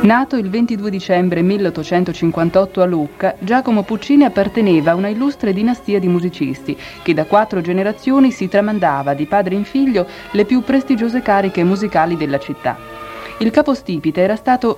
Nato il 22 dicembre 1858 a Lucca, Giacomo Puccini apparteneva a una illustre dinastia di musicisti che da 4 generazioni si tramandava di padre in figlio le più prestigiose cariche musicali della città. Il capostipite era stato